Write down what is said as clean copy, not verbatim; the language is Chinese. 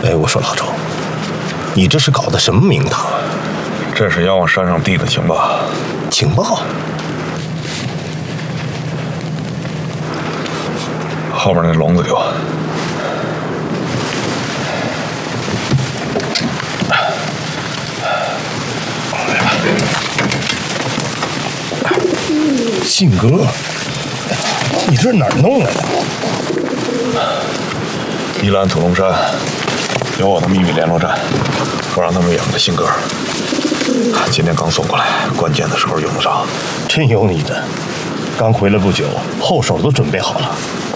哎，我说老周，你这是搞的什么名堂啊？ 这是要往山上递的情报。 情报？ 后边那笼子给我。 信鸽，你这是哪儿弄来的？ 依兰土龙山有我的秘密联络站，我让他们养的信鸽，今天刚送过来，关键的时候用得上。 真有你的！刚回来不久，后手都准备好了。